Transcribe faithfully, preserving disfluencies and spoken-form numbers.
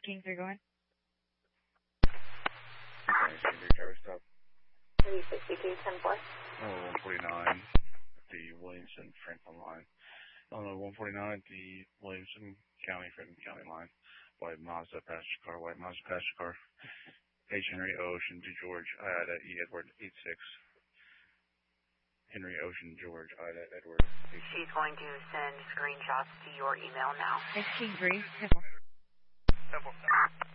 King three going? Okay, King three, driver stop. three sixty ten four. Oh, one forty-nine, the Williamson Franklin line. Oh, no, one forty-nine, the Williamson County, Franklin County line. White Mazda passenger car, white Mazda passenger car. H. Henry Ocean to George, Ida, E. Edward, eight six. Henry Ocean, George, Ida, Edward, eight six. She's going to send screenshots to your email now. It's King three. Simple.